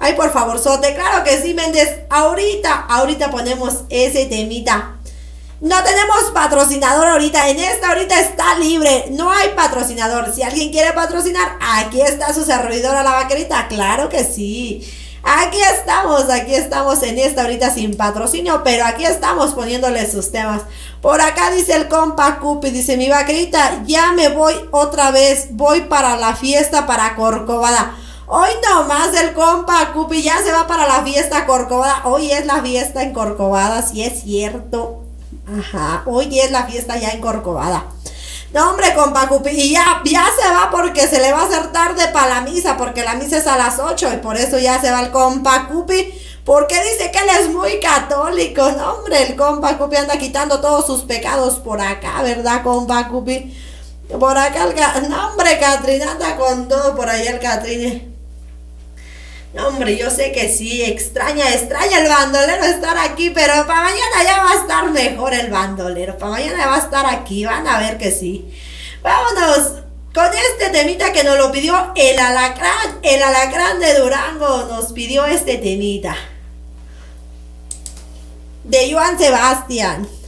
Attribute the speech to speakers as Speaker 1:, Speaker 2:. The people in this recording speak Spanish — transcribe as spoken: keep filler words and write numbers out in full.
Speaker 1: Ay, por favor, Sote, claro que sí, Méndez. Ahorita, ahorita ponemos ese temita. No tenemos patrocinador ahorita, en esta ahorita está libre, no hay patrocinador. Si alguien quiere patrocinar, aquí está su servidora la vaquerita, claro que sí. Aquí estamos, aquí estamos en esta ahorita sin patrocinio, pero aquí estamos poniéndole sus temas. Por acá dice el compa Cupi, dice mi vaquerita, ya me voy otra vez, voy para la fiesta para Corcovada. Hoy nomás el compa Cupi ya se va para la fiesta Corcovada, hoy es la fiesta en Corcovada, si es cierto. Ajá, hoy es la fiesta ya en Corcovada. No, hombre, compa Cupi, y ya, ya se va porque se le va a hacer tarde para la misa, porque la misa es a las ocho y por eso ya se va el compa Cupi, porque dice que él es muy católico. No, hombre, el compa Cupi anda quitando todos sus pecados por acá, ¿verdad, compa Cupi? Por acá el... No, hombre, Catrina anda con todo por ahí el Catrine. No, hombre, yo sé que sí, extraña, extraña el bandolero estar aquí, pero para mañana ya va a estar mejor el bandolero, para mañana ya va a estar aquí, van a ver que sí. Vámonos con este temita que nos lo pidió el alacrán, el alacrán de Durango nos pidió este temita. De Joan Sebastián.